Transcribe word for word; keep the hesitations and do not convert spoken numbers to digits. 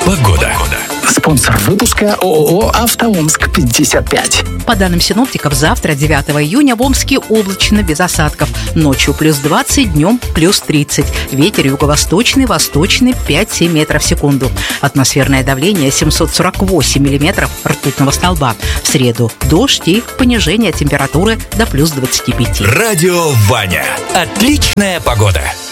Погода. Спонсор выпуска ООО «АвтоОмск пятьдесят пять». По данным синоптиков, завтра, девятого июня, в Омске облачно, без осадков. Ночью плюс двадцать, днем плюс тридцать. Ветер юго-восточный, восточный пять-семь метров в секунду. Атмосферное давление семьсот сорок восемь миллиметров ртутного столба. В среду дождь и понижение температуры до плюс двадцати пяти. Радио Ваня. Отличная погода.